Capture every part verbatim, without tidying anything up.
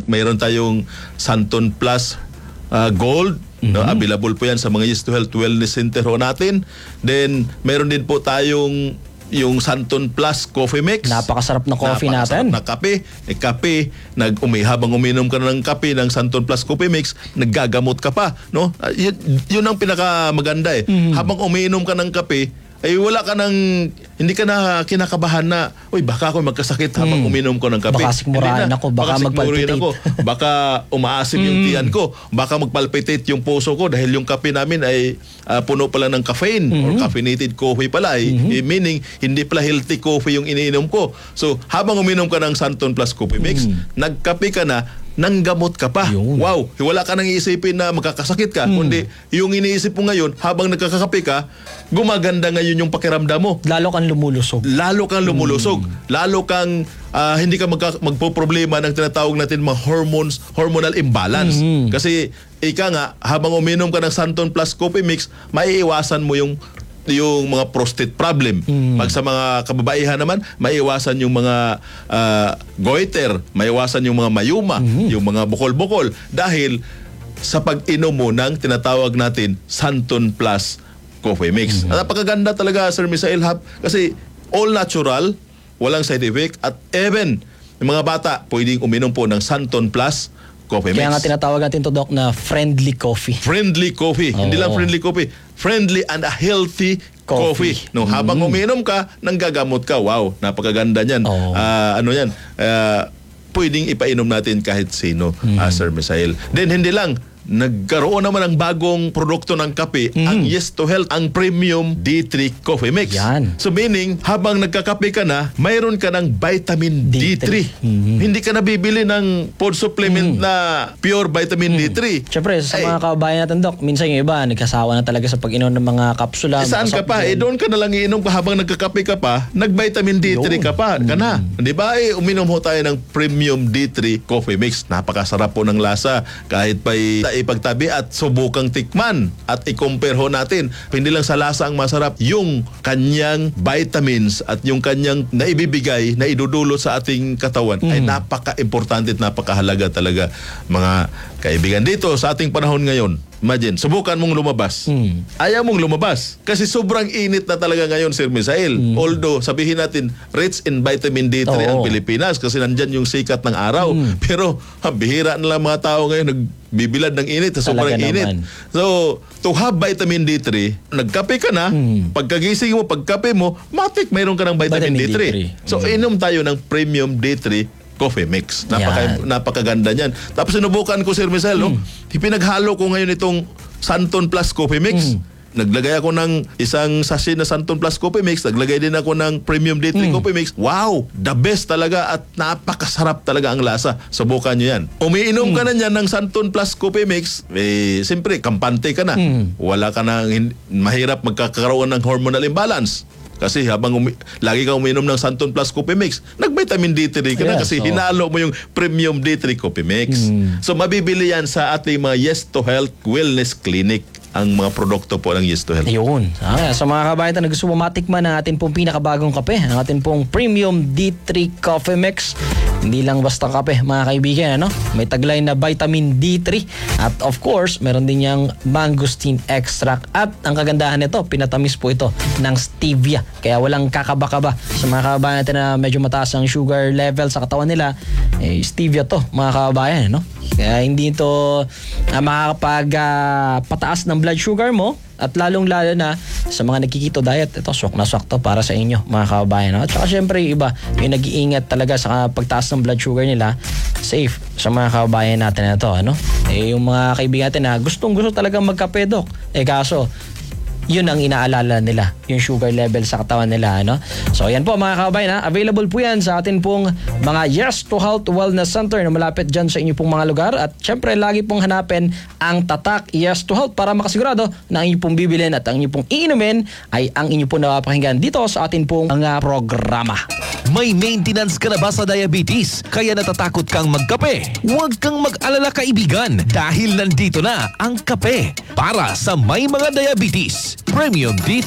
mayroon tayong Santon Plus uh, Gold. Mm-hmm. No, available po yan sa mga Yes to Health Wellness Center ho natin. Then, mayroon din po tayong yung Santon Plus Coffee Mix. Napakasarap na coffee Napakasarap natin. na kape. Eh, kape, nag umi, habang uminom ka ng kape ng Santon Plus Coffee Mix, naggagamot ka pa. No? Uh, yun, yun ang pinakamaganda eh. Mm-hmm. Habang umiinom ka ng kape, ay wala ka nang, hindi ka na kinakabahan na, uy, baka ako magkasakit habang hmm. uminom ko ng kape. Baka sikmurahin ako, baka, baka magpalpitate. Ako, baka umaasim yung hmm. tiyan ko, baka magpalpitate yung puso ko dahil yung kape namin ay uh, puno pala ng caffeine hmm. or caffeinated coffee pala. Eh, hmm. eh, meaning, hindi pala healthy coffee yung iniinom ko. So, habang uminom ka ng Santon Plus Coffee Mix, hmm. nagkape ka na, nanggamot ka pa. Yun. Wow, wala ka nang iisipin na magkakasakit ka. Hmm. Kundi yung iniisip mo ngayon, habang nagkakape ka, gumaganda ngayon yung pakiramdam mo. Lalo kang lumulusog. Lalo kang lumulusog. Hmm. Lalo kang uh, hindi ka magka, magpo-problema ng tinatawag natin mga hormones, hormonal imbalance. Hmm. Kasi ika nga, habang uminom ka ng Santon Plus Coffee Mix, maiiwasan mo yung yung mga prostate problem. Mm. Pag sa mga kababaihan naman, maiwasan yung mga uh, goiter, maiwasan yung mga mayuma, mm. yung mga bukol-bukol. Dahil sa pag-inom mo ng tinatawag natin Santon Plus Coffee Mix. Mm. At napakaganda talaga, Sir Misael Hub, kasi all natural, walang side effect, at even yung mga bata, pwedeng uminom po ng Santon Plus Coffee Mix. Kaya nga tinatawag natin to, Doc, na friendly coffee. Friendly coffee. Oh. Hindi lang friendly coffee. Friendly and a healthy coffee. coffee. No, habang mm. umiinom ka, nanggagamot ka. Wow, napakaganda niyan. Oh. Uh, ano yan? Uh, pwedeng ipainom natin kahit sino, mm. uh, Sir Misael. Then hindi lang, nagkaroon naman ng bagong produkto ng kape, mm. ang Yes to Health, ang Premium D three Coffee Mix. Yan. So meaning, habang nagkakape ka na, mayroon ka ng vitamin D three. D three. Mm-hmm. Hindi ka nabibili ng food supplement mm. na pure vitamin mm. D three. Siyempre, sa Ay, mga kababayan natin, Doc, minsan yung iba, nagkasawa na talaga sa pag-inom ng mga kapsula. Eh, saan ka pa? Eh, doon ka na lang iinom ka habang nagkakape ka pa, nag-vitamin D three Yun. ka pa. Mm. Ka na. Di ba? Eh, uminom ho tayo ng Premium D three Coffee Mix. Napakasarap po ng lasa. Kahit pa'y ipagtabi at subukang tikman at i-compare ho natin. Hindi lang sa lasa ang masarap, yung kanyang vitamins at yung kanyang naibibigay, na idudulot sa ating katawan mm. ay napaka-importante at napakahalaga talaga, mga kaibigan. Dito sa ating panahon ngayon, imagine, subukan mong lumabas. Mm. Ayaw mong lumabas. Kasi sobrang init na talaga ngayon, Sir Misael. Mm. Although, sabihin natin, rich in vitamin D three Oo. ang Pilipinas kasi nandyan yung sikat ng araw. Mm. Pero, ha, bihira na lang mga tao ngayon nagbibilad ng init. Sobrang talaga init. Naman. So, to have vitamin D three, nagkape ka na, mm. pagkagising mo, pagkape mo, matik, mayroon ka ng vitamin, vitamin D three. D three. So, mm. inom tayo ng Premium D three Coffee Mix. Napaka, napakaganda niyan. Tapos sinubukan ko, Sir Misael, mm. no? Ipinaghalo ko ngayon itong Santon Plus Coffee Mix. Mm. Naglagay ako ng isang sachet na Santon Plus Coffee Mix. Naglagay din ako ng Premium D three mm. Coffee Mix. Wow! The best talaga at napakasarap talaga ang lasa. Subukan nyo yan. Umiinom mm. ka na niyan ng Santon Plus Coffee Mix, eh, siyempre, kampante ka na. Mm. Wala ka na, mahirap magkakaroon ng hormonal imbalance. Kasi habang umi- lagi kang uminom ng Santon Plus Coffee Mix, nag-vitamin D three ka na yes, kasi oh. hinalo mo yung Premium D three Coffee Mix. Mm. So mabibili yan sa ating mga Yes to Health Wellness Clinic, ang mga produkto po ng Yes to Health. Ayun. Ah, sa mga kabayan na gusto mo matikman ang atin pong pinakabagong kape, ang atin pong Premium D three Coffee Mix. Hindi lang basta kape, mga kaibigan, ano? May taglay na vitamin D three at of course, meron din yang mangosteen extract at ang kagandahan nito, pinatamis po ito ng stevia. Kaya walang kakaba-kaba sa mga kababayan natin na medyo mataas ang sugar level sa katawan nila. Eh, stevia to, mga kababayan, no? Kaya hindi ito uh, makakapag uh, pataas ng blood sugar mo at lalong-lalo na sa mga nagkikito diet. Ito, swak na swak to para sa inyo, mga kababayan. No? At saka syempre yung iba, yung nag-iingat talaga sa pagtaas ng blood sugar nila, safe sa mga kababayan natin na ito. Ano? Eh, yung mga kaibigan natin na gustong-gusto talagang magkape, Dok. Eh kaso, yun ang inaalala nila, yung sugar level sa katawan nila, ano? So, yan po mga kababayan, ha? Available po yan sa atin pong mga Yes to Health Wellness Center na malapit dyan sa inyo pong mga lugar. At syempre, lagi pong hanapin ang tatak Yes to Health para makasigurado na ang inyo pong bibilin at ang inyo pong iinumin ay ang inyo pong napapakinggan dito sa atin pong mga programa. May maintenance ka na ba sa diabetes? Kaya natatakot kang magkape? Huwag kang mag-alala, kaibigan, dahil nandito na ang kape para sa may mga diabetes. Premium D three Coffee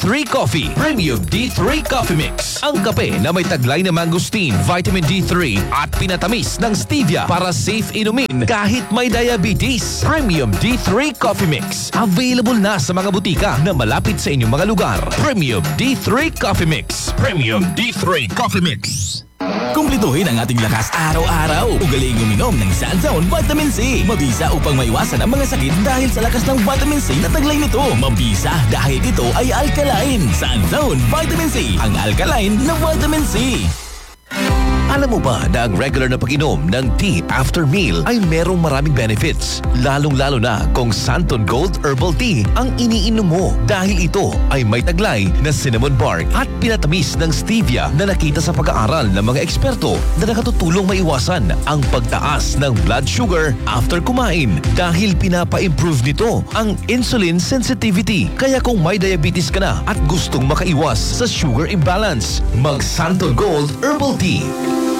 Coffee Premium D three Coffee Mix. Ang kape na may taglay na mangosteen, vitamin D three at pinatamis ng stevia para safe inumin kahit may diabetes. Premium D three Coffee Mix. Available na sa mga butika na malapit sa inyong mga lugar. Premium D three Coffee Mix. Premium D three Coffee Mix. Kumpletuhin ang ating lakas araw-araw. Ugaling uminom ng Sunzone Vitamin C. Mabisa upang maiwasan ang mga sakit dahil sa lakas ng vitamin C na taglay nito. Mabisa dahil ito ay alkaline. Sunzone Vitamin C. Ang alkaline na vitamin C. Alam mo ba na ang regular na pag-inom ng tea after meal ay merong maraming benefits? Lalong-lalo na kung Santon Gold Herbal Tea ang iniinom mo dahil ito ay may taglay na cinnamon bark at pinatamis ng stevia na nakita sa pag-aaral ng mga eksperto na nakatutulong maiwasan ang pagtaas ng blood sugar after kumain dahil pinapa-improve nito ang insulin sensitivity. Kaya kung may diabetes ka na at gustong makaiwas sa sugar imbalance, mag Santon Gold Herbal Tea.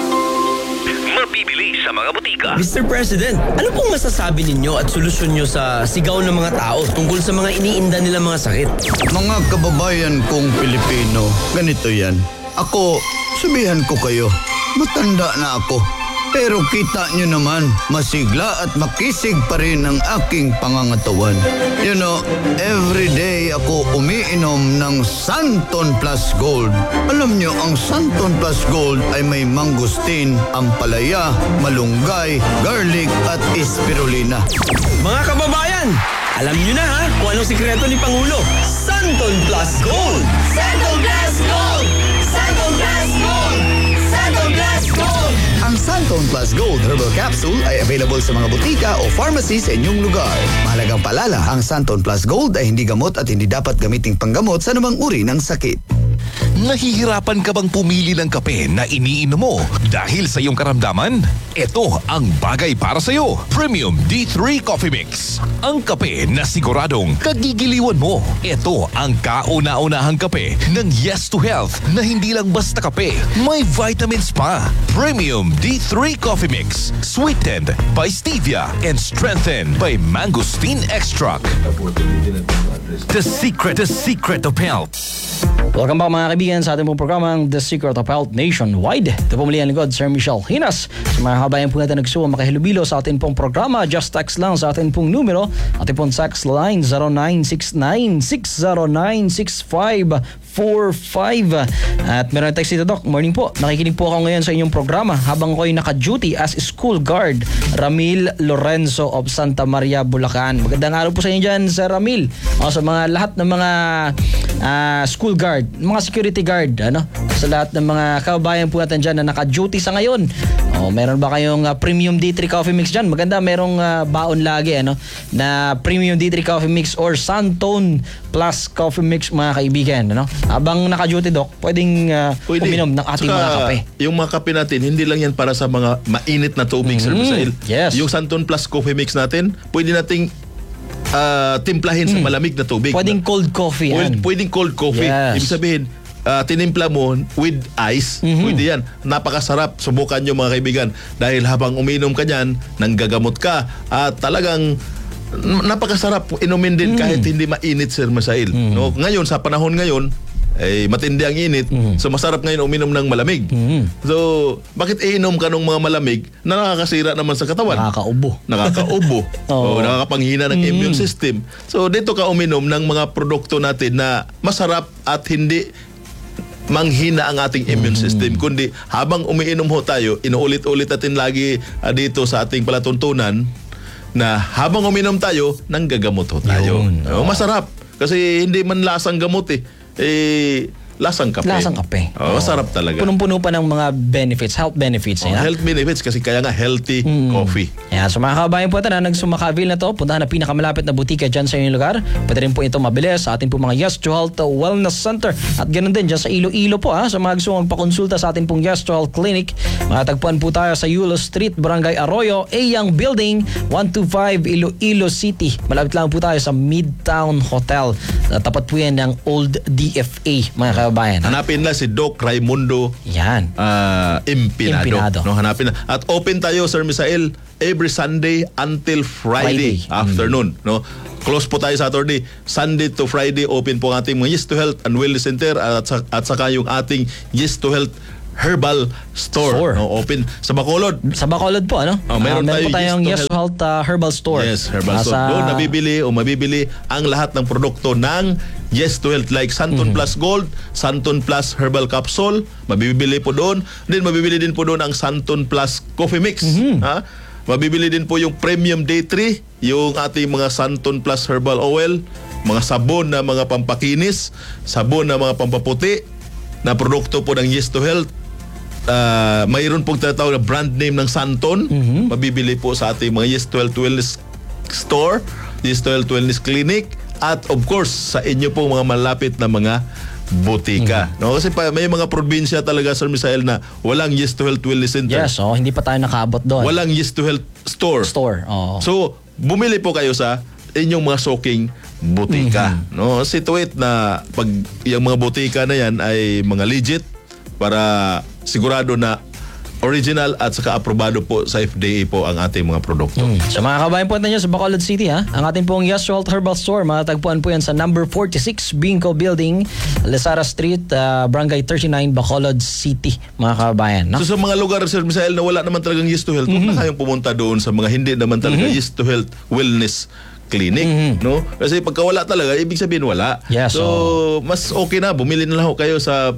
Mabibili sa mga butika. mister President, ano pong masasabi ninyo at solusyon nyo sa sigaw ng mga tao tungkol sa mga iniinda nilang mga sakit? Mga kababayan kong Pilipino, ganito yan. Ako, sabihan ko kayo, matanda na ako. Pero kita nyo naman, masigla at makisig pa rin ang aking pangangatawan. You know, every day ako umiinom ng Santon Plus Gold. Alam nyo, ang Santon Plus Gold ay may mangustin, ampalaya, malunggay, garlic at spirulina. Mga kababayan, alam nyo na ha kung anong sikreto ni Pangulo. Santon Plus Gold! Santon Plus Gold! Santon Plus Gold! Santon Plus Gold! Ang Santon Plus Gold Herbal Capsule ay available sa mga butika o pharmacy sa inyong lugar. Mahalagang paalala, ang Santon Plus Gold ay hindi gamot at hindi dapat gamiting panggamot sa anumang uri ng sakit. Nahihirapan ka bang pumili ng kape na iniinom mo dahil sa iyong karamdaman? Ito ang bagay para sa iyo. Premium D three Coffee Mix. Ang kape na siguradong kagigiliwan mo. Ito ang kauna-unahang kape ng Yes to Health na hindi lang basta kape, may vitamins pa. Premium D three Coffee Mix. Sweetened by stevia and strengthened by mangosteen extract. The secret, the secret of health. Welcome back mga kaibigan sa ating pong programang The Secret of Health Nationwide. Ito po muli ang lingkod, Sir Michelle Hinas. Sa mga kabayan po natin nagsuwa makahilubilo sa ating pong programa, just text lang sa ating pong numero. Ating pong text line zero nine six nine six zero nine six five four five. At meron text dito, Doc. Morning po. Nakikinig po ako ngayon sa inyong programa habang ako'y naka-duty as school guard. Ramil Lorenzo of Santa Maria, Bulacan. Magandang araw po sa inyo dyan, Sir Ramil. O, sa mga lahat ng mga uh, school guard, mga security guard, ano? Sa lahat ng mga kababayan po natin dyan na naka-duty sa ngayon. O, meron ba kayong uh, Premium D three Coffee Mix dyan? Maganda, merong uh, baon lagi, ano? Na Premium D three Coffee Mix or Santon Plus Coffee Mix, mga kaibigan, ano? Habang naka-duty, Doc, pwedeng uh, Pwede. uminom ng ating Saka, mga kape. Yung mga kape natin, hindi lang yan para sa mga mainit na tubig, Sir Mhm. Misael. Yes. Yung Santon Plus Coffee Mix natin, pwede nating ah, timplahin sa malamig na tubig. Pwedeng cold coffee Pwede, yan. pwedeng cold coffee. Yes. Ibig sabihin, ah, tinimpla mo with ice, pwede yan. Napakasarap. Subukan nyo mga kaibigan. Dahil habang uminom ka dyan, nanggagamot ka. At talagang n- napakasarap inumin din kahit hindi mainit, Sir Masail. No? Ngayon, sa panahon ngayon, eh, matindi ang init. So masarap ngayon uminom ng malamig. So, bakit iinom ka ng mga malamig na nakakasira naman sa katawan? Nakakaubo. Nakakaubo. Oo. O nakakapanghina ng immune system. So dito ka uminom ng mga produkto natin na masarap at hindi manghina ang ating immune system, kundi habang umiinom ho tayo, inuulit-ulit natin lagi ah, dito sa ating palatuntunan na habang uminom tayo, nanggagamot ho tayo. Yun, O, masarap. Kasi hindi man lasang gamot eh. Eh, lasang kape. Lasang kape. O, masarap talaga. Punong-puno pa ng mga benefits, health benefits. Oh, yan. health benefits kasi kaya nga healthy coffee. Yan, so mga kabayan po ito na nagsumakavil na to, puntahan na pinakamalapit na butika dyan sa inyong lugar. Pwede rin po ito mabilis sa ating po mga Yes to Health Wellness Center. At ganoon din dyan sa Iloilo po ha, sa mga gusto magpakonsulta sa ating pong Yes to Health Clinic. Matagpuan po tayo sa Yulo Street, Barangay Arroyo, Eyang Building, one two five Iloilo City. Malapit lang po tayo sa Midtown Hotel. Tapat po yan ng Old D F A, mga kabayan. Hanapin lang si Doc Raimundo Yan. ah, Impinado. Impinado. No, hanapin na. At open tayo, Sir Misael, every every Sunday until Friday, Friday. afternoon. No? Close po tayo Saturday. Sunday to Friday, open po ang ating mga Yes to Health and Wellness Center at, sa- at saka yung ating Yes to Health Herbal Store. Store. No? Open sa Bacolod. Sa Bacolod po, ano? Oh, meron Ah, tayo po tayong Yes Yes to to Health uh, Herbal Store. Yes, Herbal Ah, Store. sa- Doon nabibili o mabibili ang lahat ng produkto ng Yes to Health like Santon Plus Gold, Santon Plus Herbal Capsule, mabibili po doon. Then mabibili din po doon ang Santon Plus Coffee Mix. Ha? Mabibili din po yung Premium Day three, yung ating mga Santon Plus Herbal Oil, mga sabon na mga pampakinis, sabon na mga pampaputi, na produkto po ng Yes to Health. Uh, mayroon pong tinatawag na brand name ng Santon. Mabibili po sa ating mga Yes to Health Wellness Store, Yes to Health Wellness Clinic, at of course sa inyo pong mga malapit na mga butika. No, kasi pa, may mga probinsya talaga, Sir Misael, na walang Yes to Health Wellness Center. Yes, oh, hindi pa tayo nakaabot doon. Walang Yes to Health Store. Store. Oh. So, bumili po kayo sa inyong mga soking butika. No, situate na pag yung mga butika na yan ay mga legit para sigurado na original at saka aprobado po sa F D A po ang ating mga produkto. Sa mga kabayan po natin sa Bacolod City, ha? Ang ating pong Yes to Health Herbal Store, matatagpuan po yan sa number forty-six Binco Building, Lesara Street, uh, Barangay thirty-nine, Bacolod City, mga kabayan. No? So sa mga lugar, Sir Misael, na wala naman talagang Yes to Health, huwag na kayong pumunta doon sa mga hindi naman talaga Yes to Health Wellness Clinic, no? Kasi pagka wala talaga, ibig sabihin wala. Yes, so, oo. mas okay na, bumili na lang ho kayo sa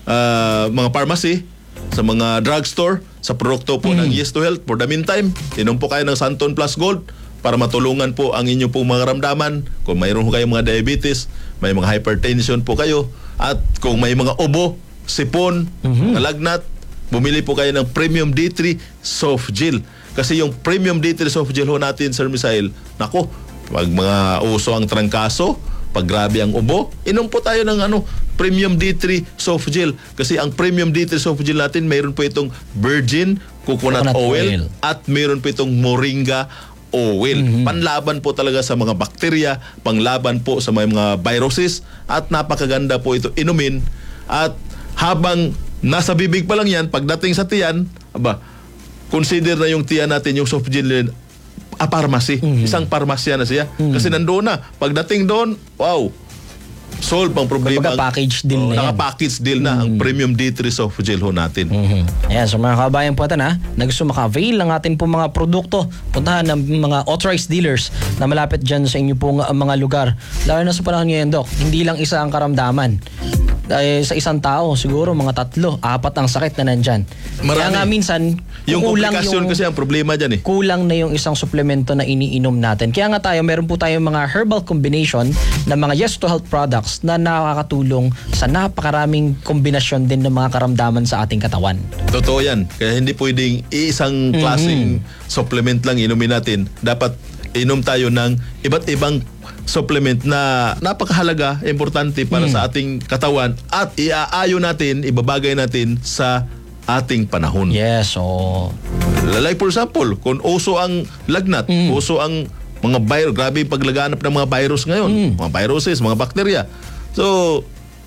ah, mga pharmacy, sa mga drugstore, sa produkto po ng Yes to Health. For the meantime, inom po kayo ng Santon Plus Gold para matulungan po ang inyo pong mga ramdaman. Kung mayroon po kayong mga diabetes, may mga hypertension po kayo, at kung may mga ubo, sipon, mga lagnat, bumili po kayo ng Premium D three Soft Gel. Kasi yung Premium D three Soft Gel ho natin, Sir Misael, nako, pag mga uso ang trangkaso, pag grabe ang ubo, inom po tayo ng ano, Premium D three Soft Gel. Kasi ang Premium D three Soft Gel natin, mayroon po itong virgin coconut, Coconut oil, oil. at mayroon po itong moringa oil. Panlaban po talaga sa mga bakterya, panglaban po sa may mga viruses, at napakaganda po ito inumin. At habang nasa bibig pa lang yan, pagdating sa tiyan, aba, consider na yung tiyan natin, yung soft gel yun, a pharmacy. Isang parmasya na siya. Kasi nandoon na. Pagdating doon, wow, solve ang problema. Kumbaga package deal na yan. Naka-package deal na ang Premium D three Soft Gel ho natin. Mhm. Ayan, so mga kabayan po natin, ha, na gusto maka-avail ng atin pong mga produkto, puntahan ng mga authorized dealers na malapit dyan sa inyo pong uh, mga lugar. Lalo na sa panahon ngayon, Doc, hindi lang isa ang karamdaman. Eh, sa isang tao, siguro mga tatlo, apat ang sakit na nandyan. Kaya Marami. nga minsan, Yung kulang komplikasyon yung- kasi ang problema dyan eh. kulang na yung isang suplemento na iniinom natin. Kaya nga tayo, meron po tayong mga herbal combination na mga Yes to Health products na nakakatulong sa napakaraming kombinasyon din ng mga karamdaman sa ating katawan. Totoo yan. Kaya hindi pwedeng isang klaseng supplement lang inumin natin. Dapat inom tayo ng iba't ibang supplement na napakahalaga, importante para sa ating katawan, at iaayo natin, ibabagay natin sa ating panahon. Yes, so Like for example, kung uso ang lagnat, uso ang mga virus, grabe yung paglaganap ng mga virus ngayon, mga viruses, mga bakterya. So,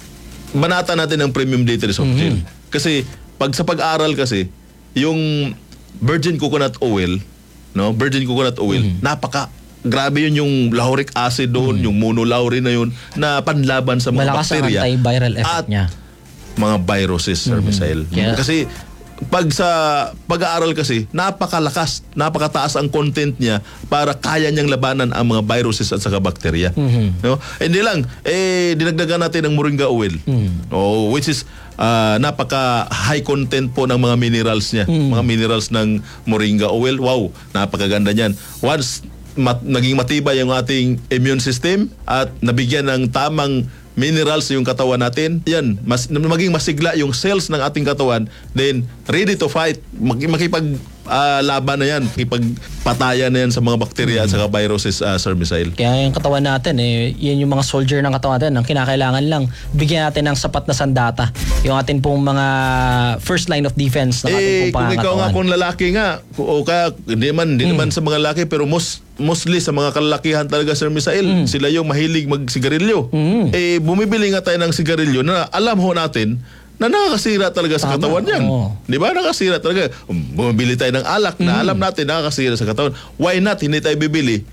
banata natin ang Premium D three Soft Gel. Kasi, pag sa pag-aaral kasi, yung virgin coconut oil, no, virgin coconut oil, napaka grabe yun yung lauric acid doon, yung monolaurin na yun, na panlaban sa mga malakas ang bakterya. antiviral effect At niya. mga viruses, Sir Misael. Yeah. Kasi pag sa pag-aaral kasi, napakalakas, napakataas ang content niya para kaya niyang labanan ang mga viruses at saka bakterya. No? Hindi lang, eh, dinagdagan natin ng moringa oil. Oh, which is ah, napaka high content po ng mga minerals niya. Mga minerals ng moringa oil. Wow, napakaganda niyan. Once mat, naging matibay ang ating immune system at nabigyan ng tamang minerals yung katawan natin, yan, mas, maging masigla yung cells ng ating katawan, then ready to fight, Mag, makipag ah, laban na yan, makipagpatayan na yan sa mga bakterya at saka viruses, ah, Sir Misael. Kaya yung katawan natin, eh, yan yung mga soldier ng katawan natin. Ang kinakailangan lang, bigyan natin ng sapat na sandata. Yung atin pong mga first line of defense ng ating Eh, pong kung ikaw nga, pangangatawan. kung lalaki nga, o kaya, hindi man, hindi naman sa mga lalaki, pero most, mostly sa mga kalalakihan talaga, Sir Misael, sila yung mahilig magsigarilyo. Eh, bumibili nga tayo ng sigarilyo na alam ho natin na nakakasira talaga sa Tama, katawan yan. oo. Di ba? Nakakasira talaga. Um, Bumibili tayo ng alak na alam natin nakakasira sa katawan. Why not hindi tayo bibili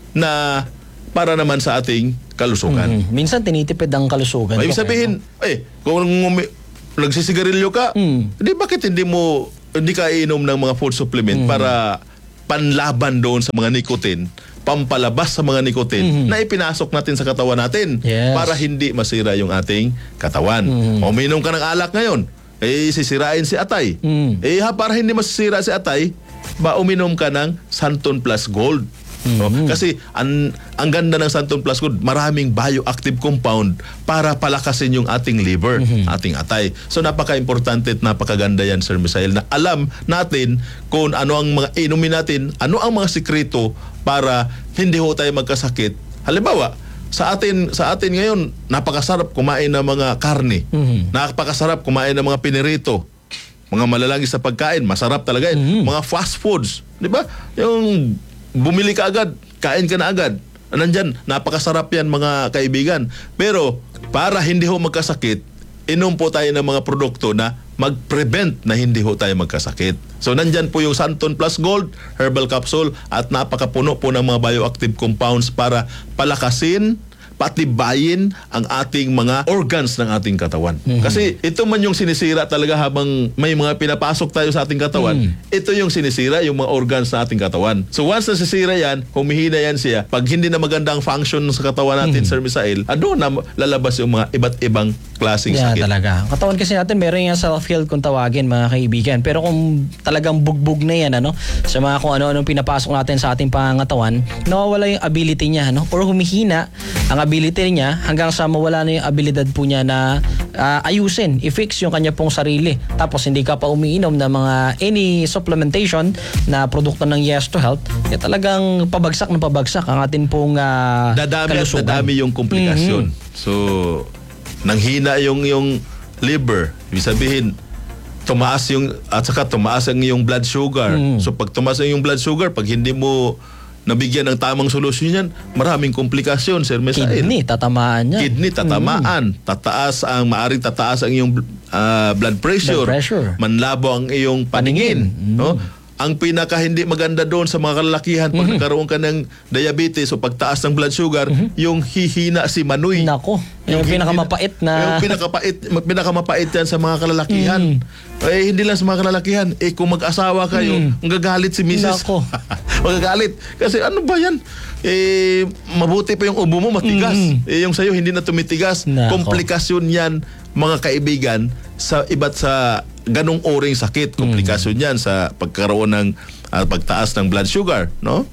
na para naman sa ating kalusugan? Mhm. Minsan tinitipid ang kalusugan. Ibig ko, sabihin, eh, kung umi- nagsisigarilyo ka, Mm. di bakit hindi mo, hindi ka iinom ng mga food supplement para panlaban doon sa mga nicotine, pampalabas sa mga nicotine na ipinasok natin sa katawan natin Yes. para hindi masira yung ating katawan. O uminom ka ng alak ngayon, eh sisirain si atay. Mm. Eh ha, para hindi masisira si atay, ba uminom ka ng Santon Plus Gold. No? Kasi ang, ang ganda ng Santon Plus Gold, maraming bioactive compound para palakasin yung ating liver, ating atay. So napaka-importante at napakaganda yan, Sir Misael, na alam natin kung ano ang mga inumin natin, ano ang mga sikreto para hindi ho tayo magkasakit. Halimbawa, sa atin sa atin ngayon, napakasarap kumain ng mga karne. Napakasarap kumain ng mga pinirito. Mga malalangis sa pagkain, masarap talaga yun. Mga fast foods, di ba? Yung bumili ka agad, kain ka na agad. Nandyan, napakasarap yan mga kaibigan. Pero para hindi ho magkasakit, inom po tayo ng mga produkto na mag-prevent na hindi ho tayo magkasakit. So nandyan po yung Santon Plus Gold Herbal Capsule at napakapuno po ng mga bioactive compounds para palakasin, patibayin ang ating mga organs ng ating katawan. Kasi ito man yung sinisira talaga habang may mga pinapasok tayo sa ating katawan, ito yung sinisira yung mga organs sa ating katawan. So once nasisira yan, humihina yan siya, pag hindi na maganda ang function sa katawan natin, Sir Misael, ano na lalabas yung mga iba't ibang klaseng Yeah, sakit. talaga. Katawan kasi natin meron yung self-healed kung tawagin, mga kaibigan. Pero kung talagang bugbog na yan, ano, sa mga kung ano-anong pinapasok natin sa ating pangangatawan, nawawala yung ability niya, ano, or humihina ang ability niya hanggang sa mawala na yung abilidad po niya na ah, ayusin, i-fix yung kanya pong sarili. Tapos hindi ka pa umiinom ng mga any supplementation na produkto ng Yes to Health, eh talagang pabagsak na pabagsak ang atin pong ah, Dadami at kalusugan. dadami yung komplikasyon. So, nanghina yung yung liver. Ibig sabihin, tumaas yung, at saka tumaas ang yung blood sugar. So, pag tumaas ang yung blood sugar, pag hindi mo nabigyan ng tamang solusyon yan, maraming komplikasyon, Sir Misael. Kidney, tatamaan niya. Kidney, tatamaan. Tataas ang, maaring tataas ang iyong ah, blood pressure. Blood pressure. Manlabo ang iyong paningin. Paningin. No? Ang pinaka hindi maganda doon sa mga kalalakihan, pag nagkaroon ka ng diabetes o pagtaas ng blood sugar, yung hihina si Manoy. Nako, yung hihina- pinakamapait na... Yung pinakamapait, pinakamapait yan sa mga kalalakihan. Eh, hindi lang sa mga kalalakihan. Eh, kung mag-asawa kayo, ang gagalit si Missus Nako. Magagalit. Kasi ano ba yan? Eh, mabuti pa yung ubo mo, matigas. Eh, yung sa'yo, hindi na tumitigas. Nako. Komplikasyon yan, mga kaibigan, sa iba't sa ganong oring sakit. Komplikasyon yan sa pagkaroon ng ah, pagtaas ng blood sugar, no?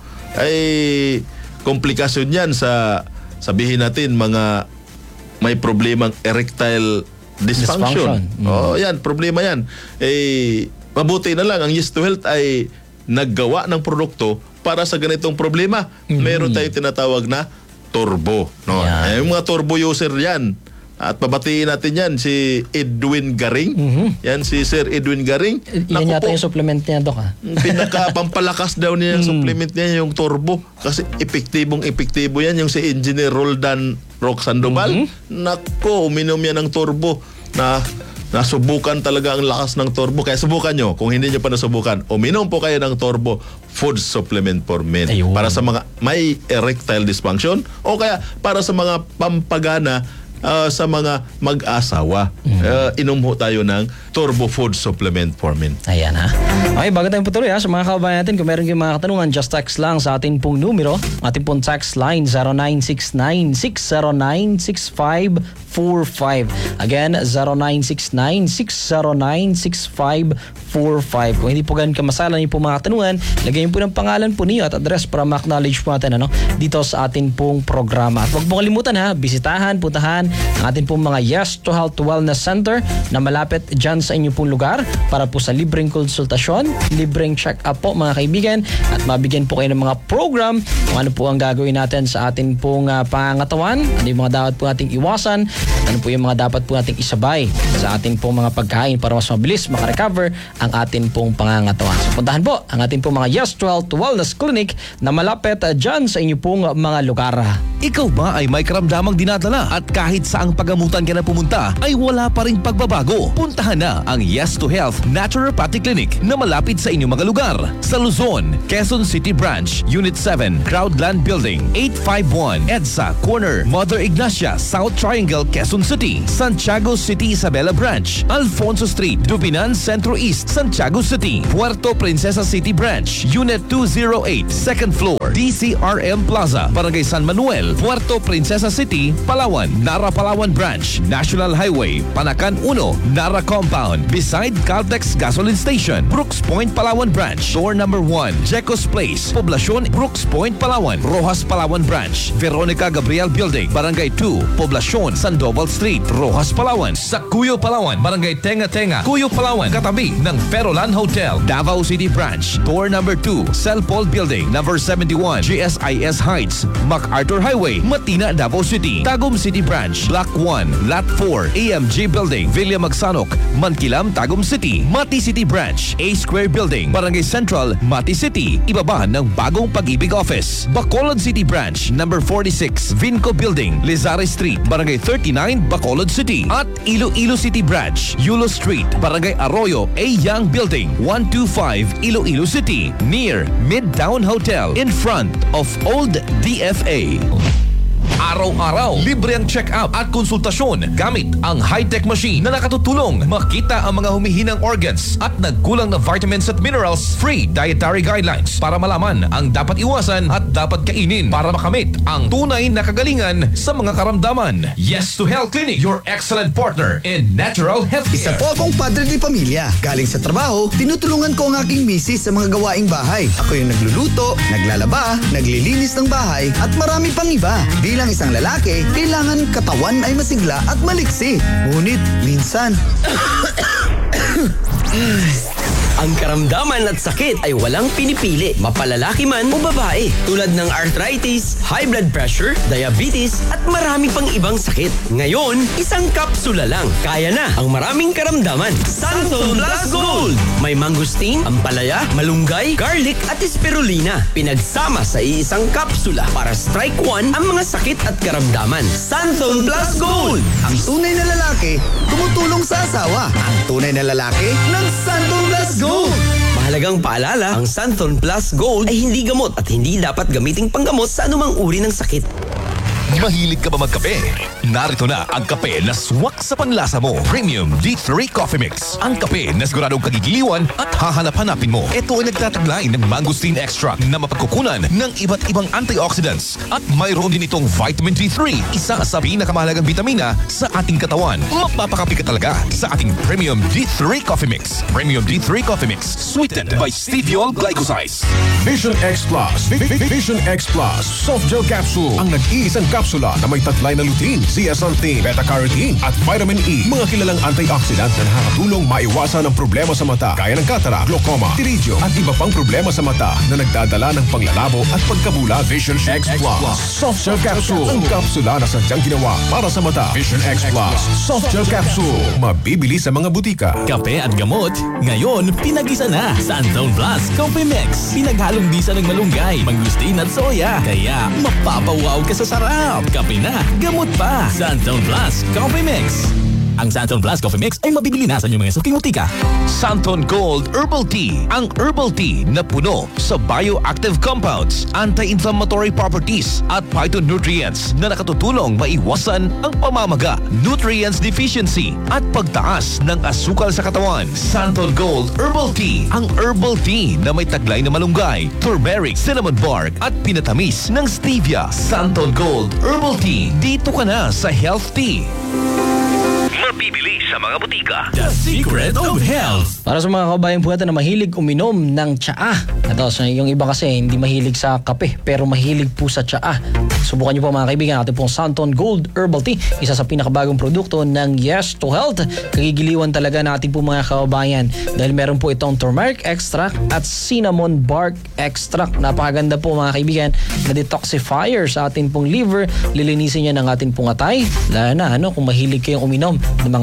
Ay komplikasyon yan sa, sabihin natin, mga may problemang erectile dysfunction. Dysfunction. Oh, yan, problema yan. Eh, mabuti na lang ang Yes to Health ay naggawa ng produkto para sa ganitong problema. Meron tayong tinatawag na turbo, no? Yan. Eh, yung mga turbo user yan. At pabatiin natin yan si Edwin Garing. Yan si Sir Edwin Garing. Yan Naku yata po, yung supplement niya, Dok, ha? pinaka-pampalakas daw niya yung supplement niya, yung turbo. Kasi epektibong epektibo yan. Yung si Engineer Roldan Rock Sandoval. Nako, uminom yan ng turbo na nasubukan talaga ang lakas ng turbo. Kaya subukan nyo. Kung hindi nyo pa nasubukan, uminom po kayo ng turbo food supplement for men. Ayun. Para sa mga may erectile dysfunction o kaya para sa mga pampagana ah, sa mga mag-asawa. Ah, inom ho tayo ng turbo food supplement for men. Ayan, ha. Okay, bago tayong patuloy, ha, sa mga kababayan natin, kung meron kayong mga katanungan, just text lang sa ating pong numero. Ating pong text line, zero nine six nine, six zero nine, six five four five. Again, zero nine six nine, six zero nine, six five four five. Kung hindi po ganun kamasalan yung po mga katanungan, lagay niyo po ng pangalan po niyo at address para ma-acknowledge po natin, ano, dito sa ating pong programa. At huwag po kalimutan, ha, bisitahan, puntahan ang ating pong mga Yes to Health Wellness Center na malapit dyan sa inyong pong lugar para po sa libreng konsultasyon, libreng check-up po, mga kaibigan, at mabigyan po kayo ng mga program kung ano po ang gagawin natin sa ating pong uh, pangangatawan, ano yung mga dapat po nating iwasan, at ano po yung mga dapat po nating isabay sa ating pong mga pagkain para mas mabilis makarecover ang ating pong pangangatawan. So puntahan po ang ating pong mga Yes to Health Wellness Clinic na malapit uh, dyan sa inyong pong uh, mga lugar. Ikaw ba ay may karamdamang dinadala at kahit kahit saang pagamutan ka na pumunta ay wala pa ring pagbabago. Puntahan na ang Yes to Health Naturopathic Clinic na malapit sa inyong mga lugar. Sa Luzon, Quezon City Branch, Unit seven, Crowdland Building, eight fifty-one, EDSA Corner, Mother Ignacia, South Triangle, Quezon City. Santiago City Isabela Branch, Alfonso Street, Dubinan Centro East, Santiago City. Puerto Princesa City Branch, Unit two oh eight, second floor, D C R M Plaza, Barangay San Manuel, Puerto Princesa City, Palawan. Nara Palawan Branch, National Highway, Panacan one, Nara Compound, beside Caltex Gasoline Station. Brooks Point Palawan Branch, door number one, Jecos Place, Poblacion, Brooks Point Palawan. Rojas Palawan Branch, Veronica Gabriel Building, Barangay two, Poblacion, Sandoval Street, Rojas Palawan. Sa Cuyo Palawan, Barangay Tenga Tenga, Cuyo Palawan, katabi ng Ferolan Hotel. Davao City Branch, door number two, Celpol Building, number seventy-one, G S I S Heights, MacArthur Highway, Matina, Davao City. Tagum City Branch, Block one, Lot four, A M G Building, Villa Magsanok, Mankilam, Tagum City. Mati City Branch, A Square Building, Barangay Central, Mati City. Ibaba ng bagong Pag-ibig Office. Bacolod City Branch, number forty-six, Vinco Building, Lizare Street, Barangay thirty-nine, Bacolod City. At Iloilo City Branch, Yulo Street, Barangay Arroyo, A Young Building, one twenty-five, Iloilo City. Near Midtown Hotel, in front of Old D F A. Araw-araw, libre ang check-up at konsultasyon gamit ang high-tech machine na nakatutulong makita ang mga humihinang organs at nagkulang na vitamins at minerals. Free dietary guidelines para malaman ang dapat iwasan at dapat kainin para makamit ang tunay na kagalingan sa mga karamdaman. Yes to Health Clinic, your excellent partner in natural healthcare. Isa po akong padre de pamilya. Galing sa trabaho, tinutulungan ko ang aking misis sa mga gawaing bahay. Ako yung nagluluto, naglalaba, naglilinis ng bahay at marami pang iba. Bilang isang lalaki, kailangan katawan ay masigla at maliksi. Ngunit, minsan... Ang karamdaman at sakit ay walang pinipili, mapalalaki man o babae. Tulad ng arthritis, high blood pressure, diabetes, at marami pang ibang sakit. Ngayon, isang kapsula lang. Kaya na ang maraming karamdaman. Santon Plus Gold! May mangustin, ampalaya, malunggay, garlic at spirulina. Pinagsama sa iisang kapsula para strike one ang mga sakit at karamdaman. Santon Plus Gold! Ang tunay na lalaki, tumutulong sa asawa. Ang tunay na lalaki ng Santon Plus Gold! Mahalagang paalala, ang Santon Plus Gold ay hindi gamot at hindi dapat gamiting panggamot sa anumang uri ng sakit. Mahilig ka ba magkape? Narito na ang kape na swak sa panlasa mo. Premium D three Coffee Mix. Ang kape na siguradong kagigiliwan at hahanap-hanapin mo. Ito ay nagtataglay ng mangosteen extract na mapagkukunan ng iba't ibang antioxidants. At mayroon din itong vitamin D three, isa sa pinakamahalagang vitamina sa ating katawan. Mapapakapi ka talaga sa ating Premium D three Coffee Mix. Premium D three Coffee Mix. Sweetened by stevia glycosides. Vision X Plus. Vi- Vi- Vision X Plus. Soft gel capsule. Ang nag-iisang kapsula na may taglay na lutein, zeaxanthin, beta-carotene at vitamin E. Mga kilalang antioxidant na nakakatulong maiwasan ang problema sa mata gaya ng cataract, glaucoma, pterygium at iba pang problema sa mata na nagdadala ng panglalabo at pagkabula. Vision X Plus. Soft gel capsule. Ang kapsula na sadyang ginawa para sa mata. Vision X Plus. Soft gel capsule. Mabibili sa mga butika. Kape at gamot, ngayon pinag-isa na. Santon Plus Coffee Mix. Pinaghalong bisa ng malunggay, mangustin at soya. Kaya mapapawaw ka sa sarap. Kape na, gamot pa. Santon Plus Coffee Mix. Ang Santon Plus Coffee Mix ay mabibili na sa inyong mga suking butika. Santon Gold Herbal Tea. Ang herbal tea na puno sa bioactive compounds, anti-inflammatory properties at phytonutrients na nakatutulong maiwasan ang pamamaga, nutrients deficiency at pagtaas ng asukal sa katawan. Santon Gold Herbal Tea. Ang herbal tea na may taglay na malunggay, turmeric, cinnamon bark at pinatamis ng stevia. Santon Gold Herbal Tea. Dito ka na sa Health Tea. Mabibili sa mga butika. The Secret of Health. Para sa mga kabayan po natin na mahilig uminom ng tsaa. Ito, so yung iba kasi hindi mahilig sa kape pero mahilig po sa tsaa. Subukan niyo po mga kaibigan natin pong Santon Gold Herbal Tea. Isa sa pinakabagong produkto ng Yes to Health. Kagigiliwan talaga natin po mga kabayan dahil meron po itong turmeric extract at cinnamon bark extract. Napakaganda po mga kaibigan na detoxifier sa atin pong liver. Lilinisin niya ng atin pong atay. Lalo na ano, kung mahilig kayong uminom ng mga alcohol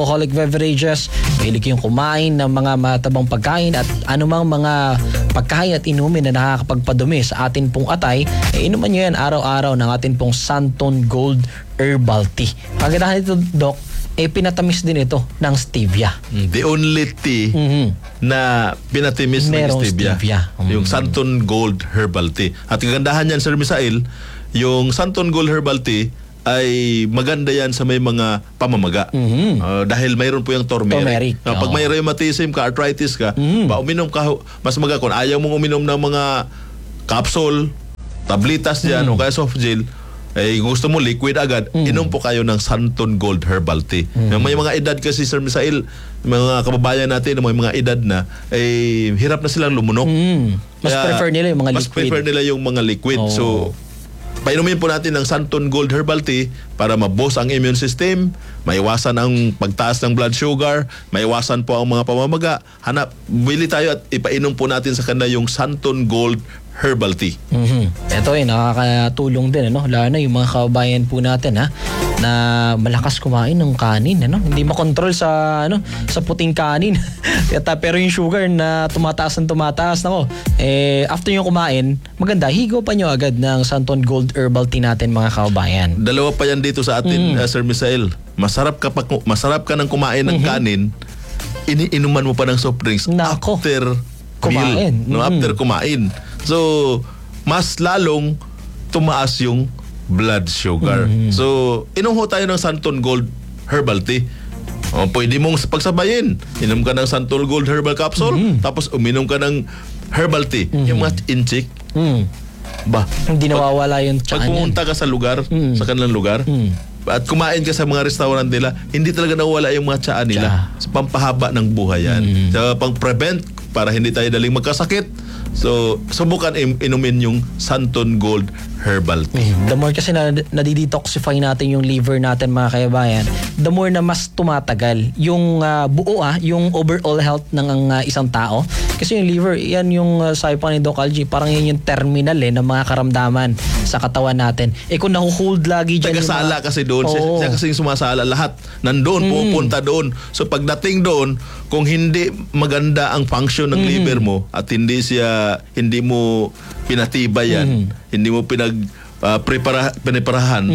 alcoholic beverages, mahilig kayong kumain ng mga matabang pagkain at anumang mga pagkain at inumin na nakakapagpadumi sa atin pong atay, eh, inuman nyo yan araw-araw ng atin pong Santon Gold Herbal Tea. Kagandahan ito, Doc, eh pinatamis din ito ng stevia. The only tea Mhm. na pinatimis ng Merong stevia. stevia. Mm. Yung Santon Gold Herbal Tea. At kagandahan yan, Sir Misael, yung Santon Gold Herbal Tea ay maganda yan sa may mga pamamaga. Mhm. Uh, dahil mayroon po yung turmeric. Turmeric, Uh, pag oo. may rheumatism ka, arthritis ka, Mhm. ba uminom ka, mas maga kung ayaw mong uminom ng mga capsule, tablitas dyan, o kaya soft gel, eh gusto mo liquid agad, inom po kayo ng Santon Gold Herbal Tea. Yung may mga edad kasi, Sir Misael, mga kababayan natin, may mga edad na, eh hirap na silang lumunok. Mm. Mas Kaya, prefer nila yung mga mas liquid. prefer nila yung mga liquid. Oo. So, painumin po natin ng Santon Gold Herbal Tea para ma-boost ang immune system, maiwasan ang pagtaas ng blood sugar, maiwasan po ang mga pamamaga. Hanap, bili tayo at ipainom po natin sa kanila yung Santon Gold Herbal Tea. Mhm. Ito eh, nakakatulong din, ano? Lalo na yung mga kababayan po natin, ha? Na malakas kumain ng kanin, ano? Hindi makontrol sa, ano? Sa puting kanin. Yata, pero yung sugar na tumataas ng tumataas, nako. Eh, after yung kumain, maganda, higo pa nyo agad ng Santon Gold Herbal Tea natin, mga kababayan. Dalawa pa yan dito sa atin, Mm. uh, Sir Misael. Masarap ka, pa, masarap ka ng kumain ng kanin, iniinuman mo pa ng soft drinks Nako. after Kumain. meal. No, Mm. after kumain. So, mas lalong tumaas yung blood sugar. So, inom ho tayo ng Santon Gold Herbal Tea. O, pwede mong pagsabayin. Inom ka ng Santon Gold Herbal Capsule, tapos uminom ka ng Herbal Tea. Yung mga inchik. Mm. Ba, Hindi nawawala yung pag tiyan yan. pumunta ka sa lugar, Mm. sa kanilang lugar, Mm. at kumain ka sa mga restaurant nila, hindi talaga nawala yung mga tsaa nila. Sa pampahaba ng buhay yan. Sa pang-prevent, para hindi tayo daling magkasakit. So, subukan im- inumin yung Santon Gold Herbal Tea. The more kasi na nadidetoxify natin yung liver natin, mga kababayan, the more na mas tumatagal yung ah, buo ah, yung overall health ng ang, ah, isang tao. Kasi yung liver, yan yung uh, sabi pa ni Doc Algie, parang yan yung terminal eh, ng mga karamdaman sa katawan natin. Eh kung nahuhold lagi dyan yung Tagasala mga- kasi doon. Siya, Oo. siya kasi yung sumasala lahat. Nandoon, pupunta doon. So pagdating doon, kung hindi maganda ang function ng liver mo at hindi siya, hindi mo pinatibay yan, hindi mo pinag uh, prepara, piniparahan,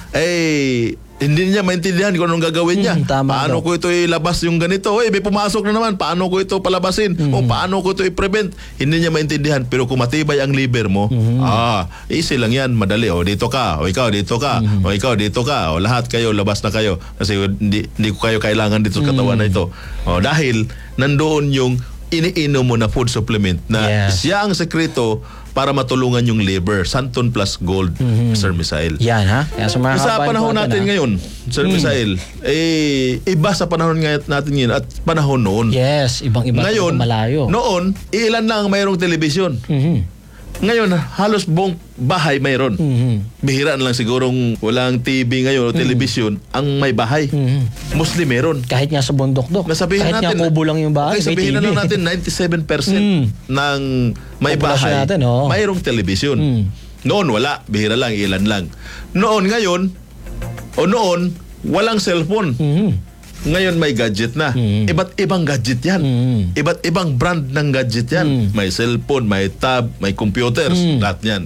eh hindi niya maintindihan kung anong gagawin niya. Mm, tama paano daw. ko ito ilabas yung ganito? Eh, may pumasok na naman. Paano ko ito palabasin? O paano ko ito i-prevent? Hindi niya maintindihan. Pero kung matibay ang liver mo, ah, easy lang yan. Madali. O, dito ka. O, ikaw, dito ka. O, ikaw, dito ka. O, lahat kayo, labas na kayo. Kasi hindi, hindi ko kayo kailangan dito sa katawan na ito. O, dahil nandoon yung iniinom mo na food supplement na Yes. siya ang sekreto para matulungan yung liver. Santon plus Gold, Sir Misael. Yan ha. Kaya sa mga Sa kababayan panahon po natin ha? ngayon, Sir Misael, eh, iba sa panahon ngay- natin ngayon at panahon noon. Yes, ibang-iba Ngayon, talaga malayo. noon, ilan lang ang mayroong telebisyon. Mhm. Ngayon, halos buong bahay mayroon. Mhm. Bihira na lang sigurong walang T V ngayon o telebisyon ang may bahay. Mhm. Mostly meron. Kahit nga sa bundok, Dok. Nasabihin Kahit natin, nga kubo lang yung bahay, okay, may sabihin T V. na lang natin ninety-seven percent Mm. ng may Populasyon bahay natin, oo. mayroong telebisyon. Mm. Noon wala, bihira lang, ilan lang. Noon ngayon o noon walang cellphone. Mhm. Ngayon may gadget na. Mm. Iba't ibang gadget yan. Mm. Iba't ibang brand ng gadget yan. Mm. May cellphone, may tab, may computers, Mm. lahat yan.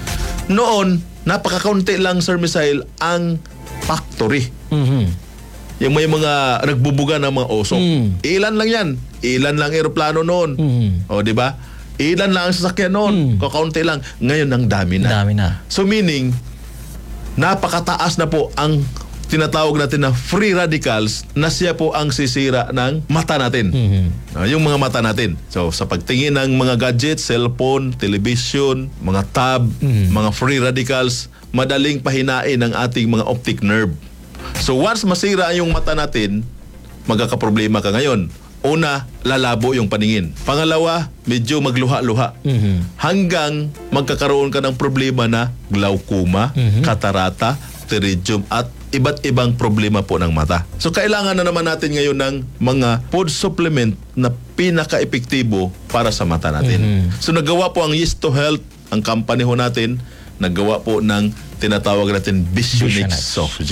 Noon, napakakaunti lang, Sir Misael, ang factory. Mhm. Yung may mga nagbubuga ng mga usok. Mm. Ilan lang yan. Ilan lang eroplano noon. Mm. O, di ba? Ilan lang ang sasakyan noon. Mm. Kakaunti lang. Ngayon, ang dami na. Dami na. So, meaning, napakataas na po ang tinatawag natin na free radicals na siya po ang sisira ng mata natin. Mhm. Ah, yung mga mata natin. So, sa pagtingin ng mga gadgets, cellphone, television, mga tab, Mhm. mga free radicals, madaling pahinain ang ating mga optic nerve. So, once masira yung mata natin, magkakaproblema ka ngayon. Una, lalabo yung paningin. Pangalawa, medyo magluha-luha. Mhm. Hanggang magkakaroon ka ng problema na glaucoma, Mhm. katarata, pterygium at iba't ibang problema po ng mata. So kailangan na naman natin ngayon ng mga food supplement na pinaka-epektibo para sa mata natin. Mhm. So nagawa po ang Yes to Health, ang company ho natin, nagawa po ng tinatawag natin Visionix Visionix. soft gel.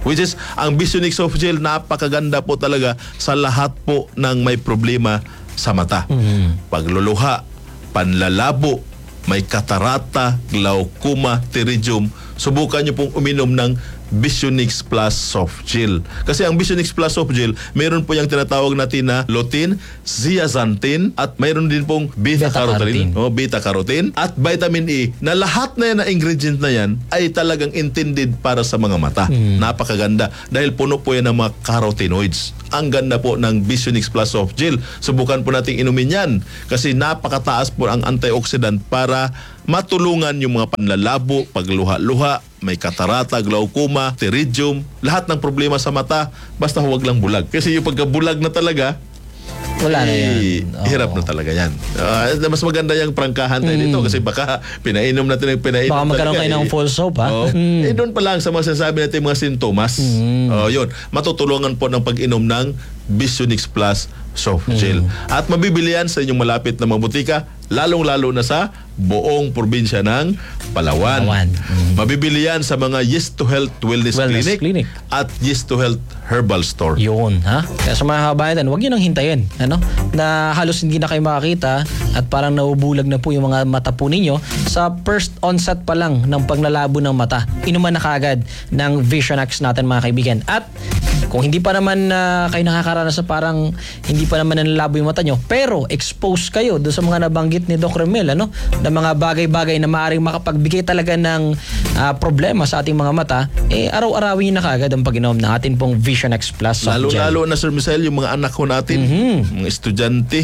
Which is, ang Visionix Soft Gel, napakaganda po talaga sa lahat po ng may problema sa mata. Mhm. Pagluluha, panlalabo, may katarata, glaucoma, pterygium, subukan nyo pong uminom ng Visionix Plus Soft Gel. Kasi ang Visionix Plus Soft Gel, meron po yung tinatawag natin na lutein, zeaxanthin, at mayroon din pong beta-carotene, Beta-carotene. oh, beta-carotene, at vitamin E, na lahat na yan na ingredient na yan ay talagang intended para sa mga mata. Napakaganda. Dahil puno po yan ng mga carotenoids. Ang ganda po ng Visionix Plus Soft Gel. Subukan po nating inumin yan kasi napakataas po ang antioxidant para matulungan yung mga panlalabo, pagluha-luha, may katarata, glaucoma, pterygium, lahat ng problema sa mata, basta huwag lang bulag. Kasi yung pagkabulag na talaga, Wala na eh, yan. Oo. hirap na talaga yan. Ah, mas maganda yung prangkahan tayo dito kasi baka pinainom natin yung pinainom Baka magkaroon kayo ng false hope, ha? Oh. Mm. Eh, doon pa lang sa mga sinasabi natin mga sintomas. Oh, yun. Matutulungan po ng pag-inom ng Visionix Plus Soft Gel. At mabibili yan sa inyong malapit na mga butika, lalong-lalo na sa buong probinsya ng Palawan. Palawan. Mm. Mabibili yan sa mga Yes to Health Wellness, Wellness Clinic, Clinic. at Yes to Health Herbal Store. Yun, ha? Kaya sa mga kabayan, huwag nyo nang hintayin, ano? Na halos hindi na kayo makakita at parang naubulag na po yung mga mata po ninyo sa first onset pa lang ng paglalabo ng mata. Inuman na kaagad ng Visionax natin, mga kaibigan. At kung hindi pa naman uh, kayo nakakaranas sa parang hindi pa naman nanlalabo yung mata nyo, pero exposed kayo doon sa mga nabanggit ni Doc Romel, ano? Na mga bagay-bagay na maaaring makapagbigay talaga ng uh, problema sa ating mga mata, eh araw-arawin nyo na kaagad ang pag-inom ng ating pong Visionax Plus Soft Gel. Lalo-lalo na Sir Misael, yung mga anak ko natin, mga estudyante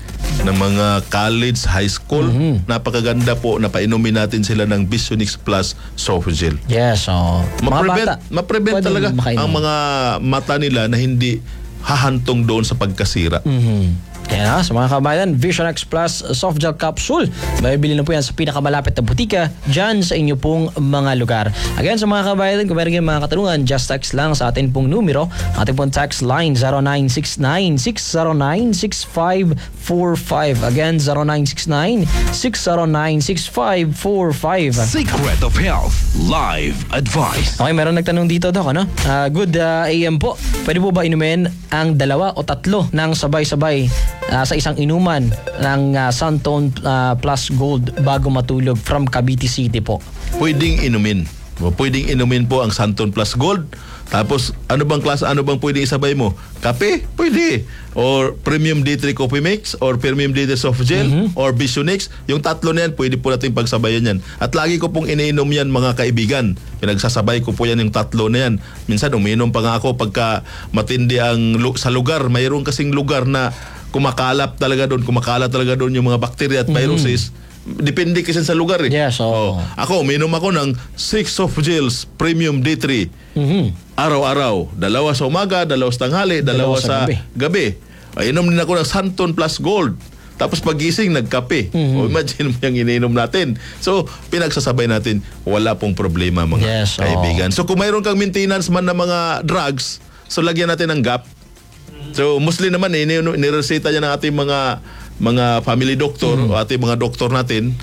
ng mga college, high school, napakaganda po na painumin natin sila ng Visionix Plus Soft Gel. Yes, so mga Ma-prevent, bata, ma-prevent pwedeng talaga makainom. ang mga mata nila na hindi hahantong doon sa pagkasira. Mhm. Kaya na, sa mga kabayan, Visionax Plus Soft Gel Capsule. Mabibili na po yan sa pinakamalapit na butika dyan sa inyo pong mga lugar. Again, sa mga kabayan, kung meron kayong mga katanungan, just text lang sa atin pong numero. Ating pong text line zero nine six nine, six zero nine, six five four five. Again, zero nine six nine, six zero nine, six five four five. Secret of Health Live Advice. Okay, meron nagtanong dito, Doc, ano? Ah, good ah, A M po. Pwede po ba inumin ang dalawa o tatlo ng sabay-sabay ah, sa isang inuman ng ah, Santone ah, Plus Gold bago matulog from Cavite City po? Pwedeng inumin. O, Pwedeng inumin po ang Santon Plus Gold. Tapos, ano bang klase, ano bang pwedeng isabay mo? Kape? Pwede. Or Premium D three Coffee Mix, or Premium D three Soft Gel, or Visionix. Yung tatlo na yan, pwede po natin pagsabayan yan. At lagi ko pong iniinom yan, mga kaibigan. Pinagsasabay ko po yan yung tatlo na yan. Minsan, umiinom pa nga ako pagka matindi ang lu- sa lugar. Mayroon kasing lugar na kumakalap talaga doon, kumakalat talaga doon yung mga bacteria at viruses. Depende kasi sa lugar eh. Yes, oo. Oh, ako, uminom ako ng six Soft Gels Premium D three. Mhm. Araw-araw. Dalawa sa umaga, dalawa sa tanghali, dalawa, Dalawa sa sa, gabi. gabi. Ay, inom din ako ng Santon Plus Gold. Tapos pagising, nagkape. O imagine mo yung ininom natin. So, pinagsasabay natin, wala pong problema, mga Yes, oo. kaibigan. So, kung mayroon kang maintenance man ng mga drugs, so lagyan natin ng gap. So, mostly naman, eh, ni- nireseta niya ng ating mga mga family doctor o ating mga doktor natin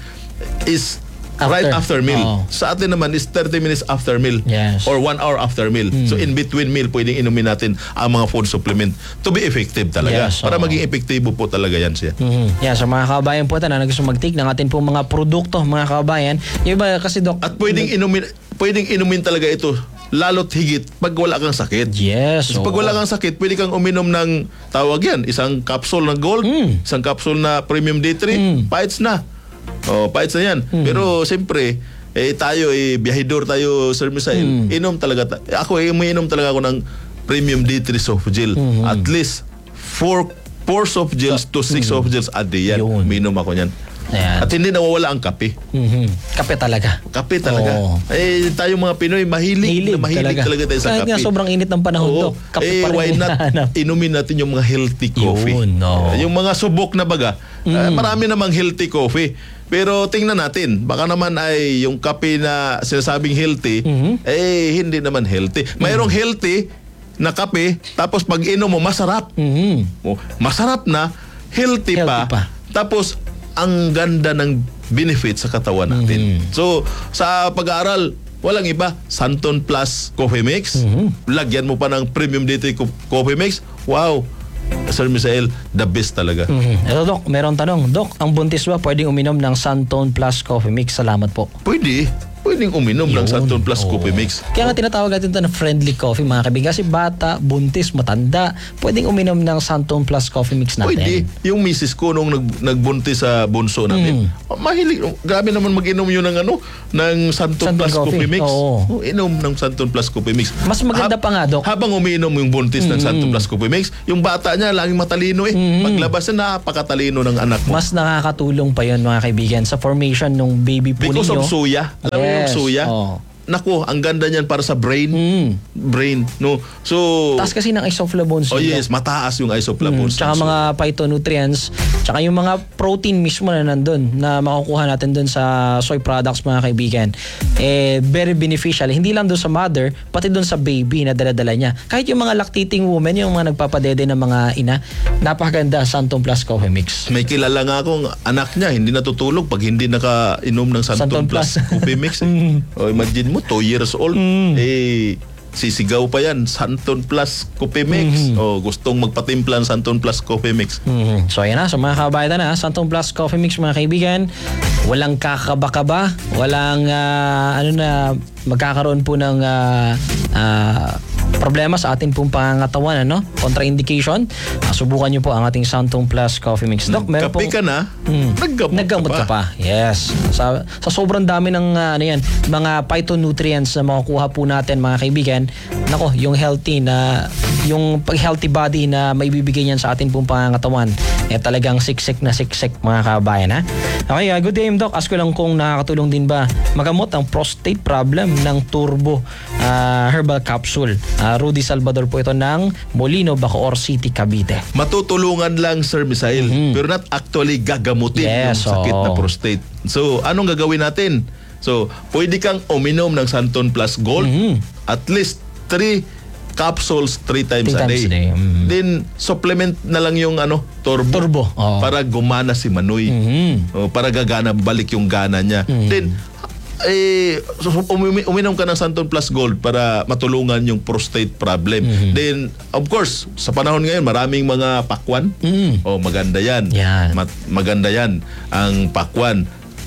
is After. right after meal. Oo. Sa atin naman is thirty minutes after meal Yes. or one hour after meal. So in between meal, pwedeng inumin natin ang mga food supplement to be effective talaga. Yes, Para oo. maging epektibo po talaga yan siya. Mhm. Yeah, sa mga kabayan po na gusto mag-take ng atin pong mga produkto, mga kabayan. Yung iba kasi, Doc, At pwedeng inumin, pwedeng inumin talaga ito lalo't higit pag wala kang sakit. yes. So, pag oo. wala kang sakit, pwede kang uminom ng tawag yan, isang capsule na gold, Mm. isang capsule na premium D three, Mm. pites na. Oh, pites na yan. Pero siyempre, eh tayo eh biyahidor tayo, Sir Misael. Mm. Inom talaga ta- ako eh umiinom talaga ako ng premium D three soft gel. Mm-hmm. At least four four soft gels to six soft gels a day yan. Yun. Umiinom ako niyan. Ayan. At hindi nawawala ang kape. Mhm. Kape talaga. Kape talaga. Oo. Eh tayo mga Pinoy mahilig, Hilig na mahilig talaga. talaga, tayo sa Kahit kape. nga sobrang init ng panahon, Oo. Doc, kape eh, pa rin why yung not hinahanap. inumin natin yung mga healthy coffee. Yun, no. Yung mga subok na baga. Mm. ah, marami namang healthy coffee. Pero tingnan natin, baka naman ay yung kape na sinasabing healthy, Mhm. eh hindi naman healthy. Mayroong healthy na kape, tapos pag inom mo, masarap. Mhm. Oh, masarap na, healthy, Healthy pa. pa. Tapos, ang ganda ng benefit sa katawan natin. Mhm. So, sa pag-aaral, Walang iba, Santon Plus Coffee Mix. Mm-hmm. Lagyan mo pa ng Premium D three Co- Coffee Mix. Wow! Sir Misael, the best talaga. Mhm. Ito, Dok, meron tanong. Dok, ang buntis ba pwedeng uminom ng Santon Plus Coffee Mix? Salamat po. Pwede. Pwedeng uminom ng Yun. Santon Plus Oo. Coffee Mix. Kaya nga tinatawag natin ito na friendly coffee, mga kaibigan. Kasi bata, buntis, matanda, pwedeng uminom ng Santon Plus Coffee Mix natin. Pwede. Yung misis ko nung nag, nagbuntis sa bunso namin, Mm. mahilig, grabe naman mag-inom yun ng ano, ng Santon, Santon Plus Coffee, Coffee. Mix. Oo. Oh, inom ng Santon Plus Coffee Mix. Mas maganda pa nga, Dok. Habang umiinom yung buntis ng Santon Plus Coffee Mix, yung bata niya laging matalino eh. Paglabas na, napakatalino ng anak mo. Mas nakakatulong pa yun, mga kaibigan, sa formation ng baby po Because ninyo. of soya. Alam mo yung Yes. soya? Oo. Naku, ang ganda niyan para sa brain. Mm. Brain, no? So, Taas kasi ng isoflavones. oh yun, yes, mataas yung isoflavones. Mm, tsaka ng mga phytonutrients, tsaka yung mga protein mismo na nandun na makukuha natin dun sa soy products, mga kaibigan, eh very beneficial. Hindi lang dun sa mother, pati dun sa baby na daladala niya. Kahit yung mga lactating women, yung mga nagpapadede ng mga ina, napakaganda Santon Plus Coffee Mix. May kilala nga akong anak niya, hindi natutulog pag hindi nakainom ng Santon, Santon Plus, Plus. Coffee Mix. Eh. Oh, imagine mo, two years old. Eh, sisigaw pa yan, Santon Plus Coffee Mix. Oh, gustong magpatimpla ng Santon Plus Coffee Mix. Mhm. So ayan na, so mga kabayan na, Santon Plus Coffee Mix, mga kaibigan. Walang kakaba-kaba, walang ah, ano na, magkakaroon po ng ah, ah, problema sa ating pong pangangatawan, ano? Contraindication. Uh, subukan nyo po ang ating Santon Plus Coffee Mix. Doc, meron Kape pong... ka na, Mm. naggamot, Naggamot ka pa. Yes. Sa, sa sobrang dami ng uh, ano yan, mga phytonutrients na makukuha po natin, mga kaibigan, nako, yung healthy na, yung pag-healthy body na may bibigay niyan sa ating pong pangangatawan, eh talagang siksik na siksik, mga kabayan, ha? Okay, uh, good day, Doc. Ask ko lang kung nakakatulong din ba magamot ang prostate problem ng Turbo uh, Herbal Capsule. Uh, Rudy Salvador po ito ng Molino, Bacoor City, Cavite. matutulungan lang, Sir Misael, pero not actually gagamutin Yes, yung sakit oo. na prostate. So, anong gagawin natin? So, pwede kang uminom ng Santon Plus Gold at least three capsules three times, Three a times day. a day. Mhm. Then, supplement na lang yung ano, turbo. Turbo, oo. Para gumana si Manoy. Mhm. O, para gagana, balik yung gana niya. Then, eh, so, umi- uminom ka ng Santon Plus Gold para matulungan yung prostate problem. Then, of course, sa panahon ngayon, maraming mga pakwan. Mhm. O, maganda yan. Yan. Mat- maganda yan. Ang pakwan.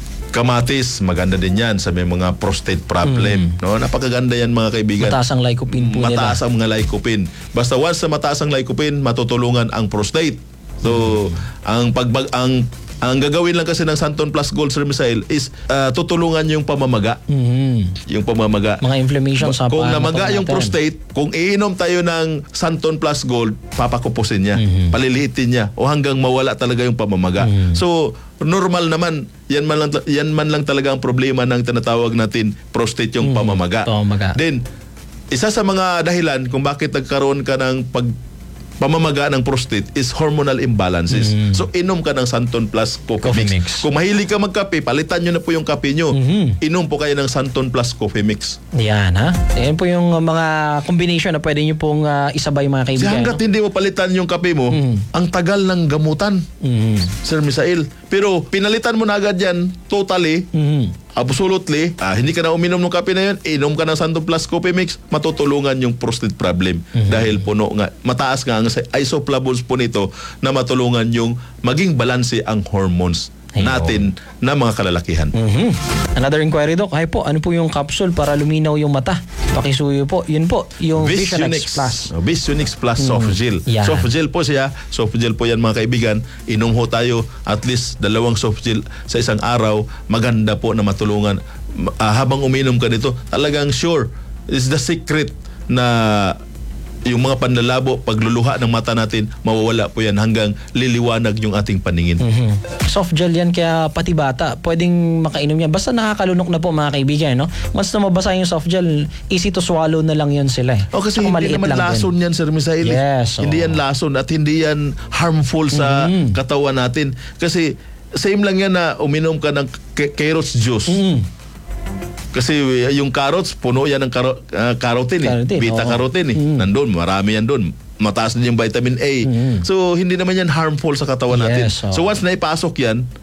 Kamatis, maganda din yan sa may mga prostate problem. No? Napakaganda yan, mga kaibigan. Mataas ang lycopene po Mataas nila. ang mga lycopene. Basta once na mataas ang lycopene, matutulungan ang prostate. So, ang pagbag ang ang gagawin lang kasi ng Santon Plus Gold, Sir Misael, is uh, tutulungan yung pamamaga. Mhm. Yung pamamaga. Mga inflammation sa Kung pangatawan namaga yung natin. prostate, kung iinom tayo ng Santon Plus Gold, papakupusin niya, paliliitin niya, o hanggang mawala talaga yung pamamaga. So, normal naman, yan man lang, yan man lang talaga ang problema ng tinatawag natin prostate, yung pamamaga. Pamamaga. Then, isa sa mga dahilan kung bakit nagkaroon ka ng pag pamamaga ng prostate is hormonal imbalances. So, inom ka ng Santon Plus Coffee, Coffee Mix. Mix. Kung mahilig ka magkape, palitan nyo na po yung kape nyo. Inom po kayo ng Santon Plus Coffee Mix. Yan, ha? Yan po yung uh, mga combination na pwede nyo pong uh, isabay, mga Kasi kaibigan. hanggat hindi mo palitan yung kape mo, ang tagal ng gamutan, Mhm. Sir Misael. Pero pinalitan mo na agad yan, totally, Mhm. absolutely, ah, hindi ka na uminom ng kape na yun, inom ka ng Santon Plus Coffee Mix, matutulungan yung prostate problem. Dahil puno nga, mataas nga ang isoflavones po nito na matulungan yung maging balanse ang hormones Ayun. natin na mga kalalakihan. Mhm. Another inquiry, Doc. Ay po, ano po yung capsule para luminaw yung mata? Pakisuyo po. Yun po, yung Vision X Plus. Oh, Vision X Plus Soft Gel. Yan. Soft gel po siya. Soft gel po yan, mga kaibigan. Inom ho tayo at least dalawang soft gel sa isang araw. Maganda po na matulungan. Ah, habang uminom ka nito, talagang sure, is the secret na yung mga panlalabo, pagluluha ng mata natin, mawawala po yan hanggang liliwanag yung ating paningin. Mhm. Soft gel yan, kaya pati bata pwedeng makainom yan. Basta nakakalunok na po, mga kaibigan, no? Once na mabasa yung soft gel, easy to swallow na lang yun sila, eh. O kasi Saka hindi maliit naman lang din. lason yan, Sir Misael. Yes, Hindi oo. yan lason at hindi yan harmful sa katawan natin. Kasi same lang yan na uminom ka ng k- carrots juice. Mhm. Kasi uh, yung carrots, puno yan ng karo- uh, carotene, eh. Carotene, Beta oo. carotene. Eh. Nandun, marami yan doon. Mataas din yung vitamin A. So, hindi naman yan harmful sa katawan natin. Yes, oo. So, once na ipasok yan,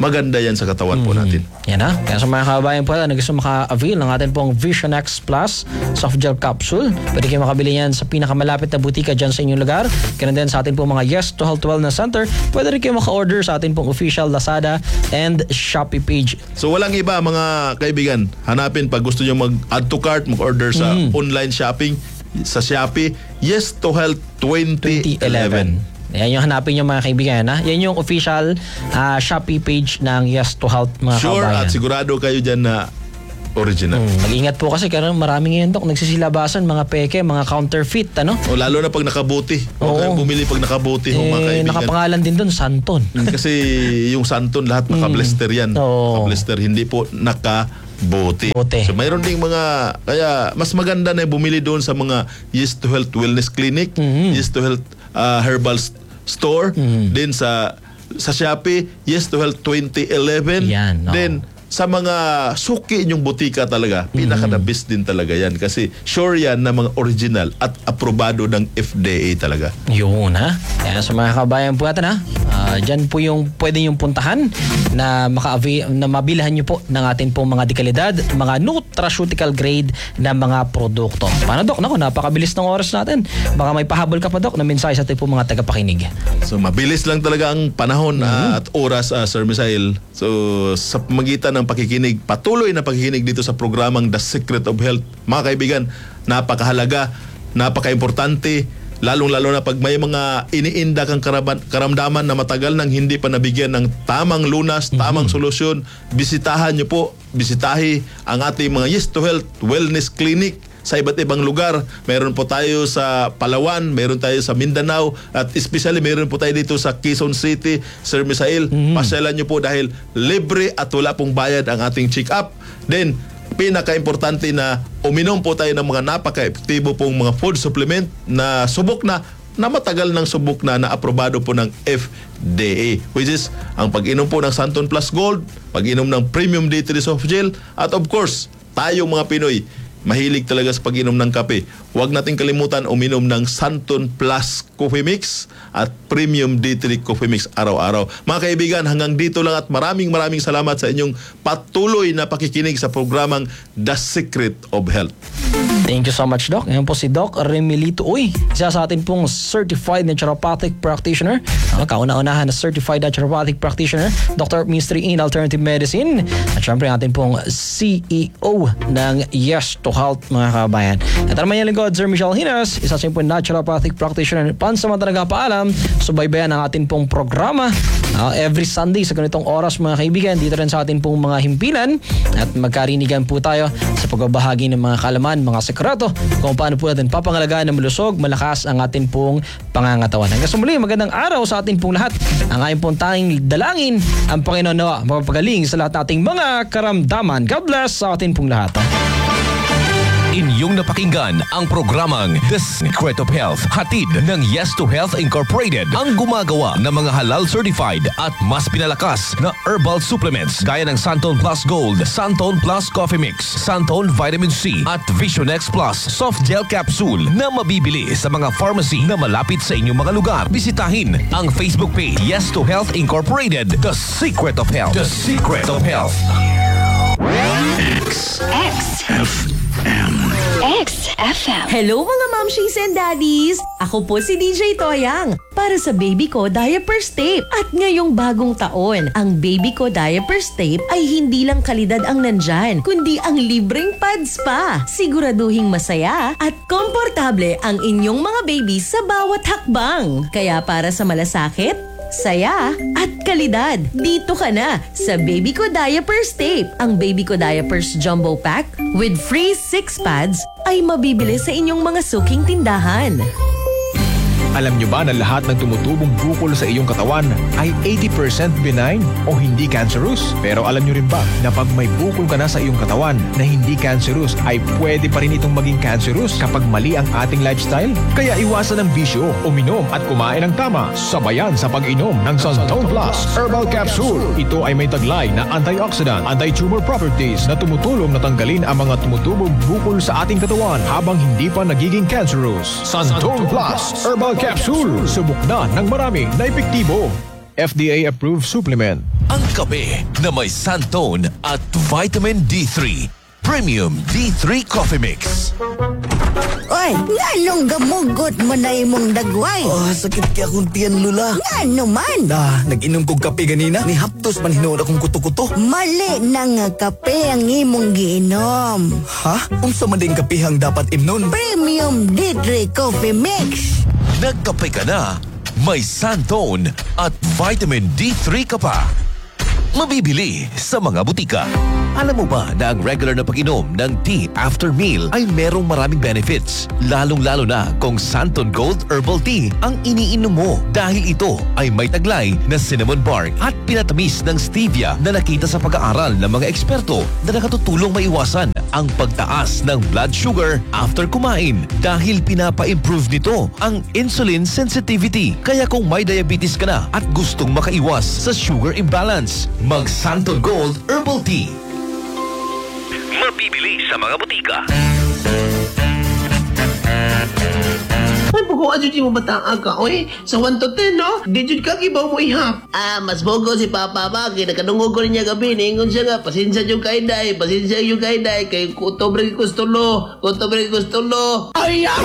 maganda yan sa katawan po natin. Yan na. Kaya sa mga kababayan po na gusto maka-avail ng atin pong Vision X Plus soft gel capsule, pwede kayo makabili yan sa pinakamalapit na butika dyan sa inyong lugar. Kaya din sa atin pong mga Yes to Health Wellness Center, pwede rin kayo maka-order sa atin pong official Lazada and Shopee page. So walang iba mga kaibigan, hanapin pag gusto nyo mag-add to cart, mag-order sa online shopping, sa Shopee, Yes to Health twenty eleven. Yan yung hanapin yung mga kaibigan. Ha? Yan yung official uh, Shopee page ng Yes to Health, mga Sure, kabayan. at sigurado kayo dyan na original. Hmm, mag-ingat po kasi kasi marami ngayon, Dok, nagsisilabasan, mga peke, mga counterfeit, ano? O lalo na pag nakabuti. Oo. Huwag kayong bumili pag nakabuti, ho, mga Eh, kaibigan. nakapangalan din doon, Santon. Kasi yung Santon, lahat naka-blister yan. Oo. Naka-blister, hindi po naka-bote. Bote. So mayroon ding mga, kaya mas maganda na bumili doon sa mga Yes to Health Wellness Clinic, Yes to Health uh, Herbal Store, din sa sa Shopee, Yes to Health twenty eleven. Yan, no. Then sa mga suki nyong butika talaga, pinaka-the best din talaga yan kasi sure yan na mga original at aprobado ng F D A talaga. Yun, ha? Kaya sa mga kabayan po natin, ha? Uh, dyan po yung pwede yung puntahan na, maka na mabilhan nyo po ng atin pong mga dekalidad, mga nutraceutical grade na mga produkto. Paano, Dok? Naku, napakabilis ng oras natin. Baka may pahabol ka pa, Dok, na mensahe sa ating pong mga tagapakinig. So mabilis lang talaga ang panahon uh, at oras, uh, Sir Misael. So sa magitan ng pakikinig, patuloy na pakikinig dito sa programang The Secret of Health. Mga kaibigan, napakahalaga, napaka-importante, lalong-lalo na pag may mga iniinda kang karaban, karamdaman na matagal nang hindi pa nabigyan ng tamang lunas, tamang solusyon, bisitahan nyo po, bisitahi ang ating mga Yes to Health Wellness Clinic sa iba't ibang lugar. Meron po tayo sa Palawan, meron tayo sa Mindanao, at especially meron po tayo dito sa Quezon City, Sir Misael. Mm-hmm. Pasyalan nyo po dahil libre at wala pong bayad ang ating check-up. Then, pinaka-importante na uminom po tayo ng mga napaka-epektibo pong mga food supplement na subok na, na matagal ng subok na na aprobado po ng F D A, which is ang pag-inom po ng Santon Plus Gold, pag-inom ng Premium D three Soft Gel, at of course, tayong mga Pinoy, mahilig talaga sa pag-inom ng kape. Huwag nating kalimutan uminom ng Santon Plus Coffee Mix at Premium D three Coffee Mix araw-araw. Mga kaibigan, hanggang dito lang at maraming maraming salamat sa inyong patuloy na pakikinig sa programang The Secret of Health. Thank you so much, Doc. Ngayon po si Doc Remilito Uy, isa sa atin pong Certified Naturopathic Practitioner. Ang kauna-unahan na Certified Naturopathic Practitioner, Doctor of Mystery in Alternative Medicine. At syempre atin pong C E O ng Yes to Health, mga kabayan. At naman yung lingkod, Sir Michelle Hinas, isa sa pong Naturopathic Practitioner. Pansamantala nagpaalam, subaybayan ang atin pong programa uh, every Sunday sa ganitong oras, mga kaibigan. Dito rin sa atin pong mga himpilan at magkarinigan po tayo sa pagbabahagi ng mga kalaman, mga sekreto kung paano po natin papangalagaan ng malusog, malakas ang atin pong pangangatawan. Hanggang sa muli, magandang araw sa atin pong lahat. Ang ating pong tanging dalangin, ang Panginoon nawa mapapagaling sa lahat nating mga karamdaman. God bless sa atin pong lahat. Inyong napakinggan ang programang The Secret of Health, hatid ng Yes to Health Incorporated, ang gumagawa ng mga halal certified at mas pinalakas na herbal supplements gaya ng Santon Plus Gold, Santon Plus Coffee Mix, Santon Vitamin C at Vision X Plus Soft Gel Capsule na mabibili sa mga pharmacy na malapit sa inyong mga lugar. Bisitahin ang Facebook page Yes to Health Incorporated, The Secret of Health. The Secret of Health. X F M. Hello mga mamshies and daddies! Ako po si D J Toyang para sa Baby Ko Diapers Tape. At ngayong bagong taon, ang Baby Ko Diapers Tape ay hindi lang kalidad ang nandyan, kundi ang libreng pads pa. Siguraduhing masaya at komportable ang inyong mga baby sa bawat hakbang. Kaya para sa malasakit, saya at kalidad, dito ka na sa Baby Ko Diapers Tape. Ang Baby Ko Diapers Jumbo Pack with free six pads ay mabibili sa inyong mga suking tindahan. Alam nyo ba na lahat ng tumutubong bukol sa iyong katawan ay eighty percent benign o hindi cancerous? Pero alam nyo rin ba na pag may bukol ka na sa iyong katawan na hindi cancerous ay pwede pa rin itong maging cancerous kapag mali ang ating lifestyle? Kaya iwasan ang bisyo, uminom at kumain ng tama, sabayan sa pag-inom ng Santon Plus Herbal Capsule. Ito ay may taglay na antioxidant, anti-tumor properties na tumutulong na tanggalin ang mga tumutubong bukol sa ating katawan habang hindi pa nagiging cancerous. Santon Plus Herbal Capsule. Subok na ng marami na epektibo. F D A-approved supplement. Ang kape na may Santone at vitamin D three. Premium D three Coffee Mix. Oy, nganong gamugot mo na imong dagway? Oh, sakit kaya akong tiyan, Lula. Ngano man? Ah, nag-inom kong kape ganina. Ni haptos man hinood akong kuto-kuto. Mali na nga kape ang imong giinom. Ha? Unsa man ding kapihang dapat imnon? Premium D three Coffee Mix. Nagkape ka na, may Santone at vitamin D three ka pa. Mabibili sa mga butika. Alam mo ba na ang regular na pag-inom ng tea after meal ay merong maraming benefits? Lalong-lalo na kung Santon Gold Herbal Tea ang iniinom mo dahil ito ay may taglay na cinnamon bark at pinatamis ng stevia na nakita sa pag-aaral ng mga eksperto na nakatutulong maiwasan ang pagtaas ng blood sugar after kumain dahil pinapa-improve nito ang insulin sensitivity. Kaya kung may diabetes ka na at gustong makaiwas sa sugar imbalance, mag Santon Gold Herbal Tea. Mabibili sa mga butika. Ay, buko, adyo di mo bataan ka, oy. Sa one to ten, no? Di jud ka, kibaw mo ihap. Ah, mas bogo si Papa Maki. Nakadungog ko niya gabi. Ningon siya nga, pasensya yung kaiday. Pasensya yung kaiday. Kay kutobre kustulo. Kutobre kustulo. Ay, ah!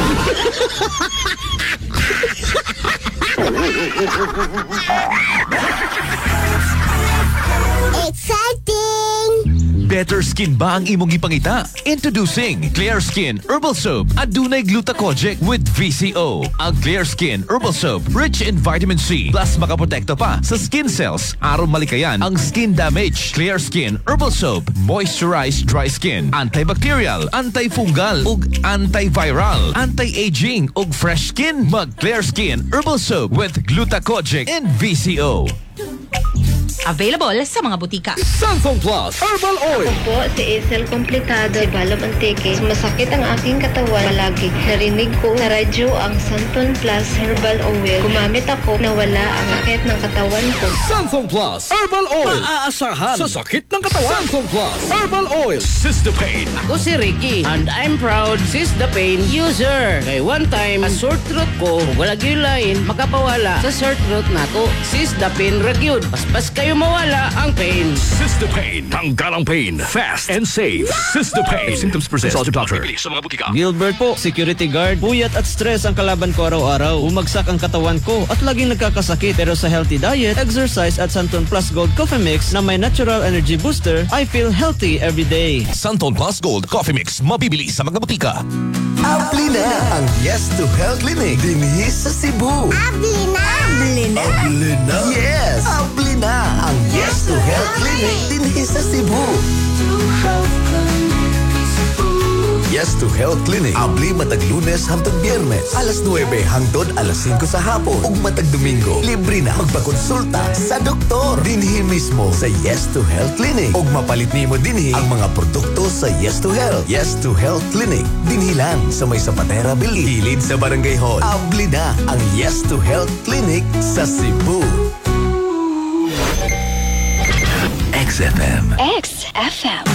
Exciting! Better skin ba ang imong ipangita? Introducing Clear Skin Herbal Soap. Adunay glutathione with V C O. Ang Clear Skin Herbal Soap, rich in vitamin C, plus makaprotekta pa sa skin cells aron malikayan ang skin damage. Clear Skin Herbal Soap, moisturize dry skin, antibacterial, antifungal ug antiviral, anti-aging ug fresh skin. Mag Clear Skin Herbal Soap with glutathione and V C O. Available sa mga butika. Santon Plus Herbal Oil. Ako po, si Isel Kompletado, Ibalab Antike. Masakit ang aking katawan palagi. Narinig ko sa radyo ang Santon Plus Herbal Oil. Gumamit ako na wala ang sakit ng katawan ko. Santon Plus Herbal Oil. Maaasahan sa sakit ng katawan. Santon Plus Herbal Oil. Cystopain. Ako si Ricky and I'm proud Cystopain user. Kay one time, ang sore throat ko, wala gyulain, makapawala sa sore throat nako. Cystopain ragyud. Paspas kayo mawala ang pain. Cystopain. Tanggal ang pain. Fast and safe. Cystopain. If symptoms persist, consult your doctor. Sa mga butika. Gilbert po, security guard. Puyat at stress ang kalaban ko araw-araw. Umagsak ang katawan ko at laging nagkakasakit. Pero sa healthy diet, exercise at Santon Plus Gold Coffee Mix na may natural energy booster, I feel healthy every day. Santon Plus Gold Coffee Mix. Mabibili sa mga butika. Abli na ang Yes to Health Clinic dinhi sa Cebu. Abli na! Abli na! Abli na! Yes! Abli na ang Yes to Health Clinic dinhi sa Cebu. Yes to Health Clinic. Abli matag Lunes hangtod Biyernes. Alas nuwebe hangtod alas singko sa hapon. Ug matag Domingo, libre na magpakonsulta sa doktor. Dinhi mismo sa Yes to Health Clinic. Ug mapalit nimo dinhi ang mga produkto sa Yes to Health. Yes to Health Clinic. Dinhi lang sa may Zapatera Bili. Hilid sa Barangay Hall. Abli na ang Yes to Health Clinic sa Cebu. X F M. X F M.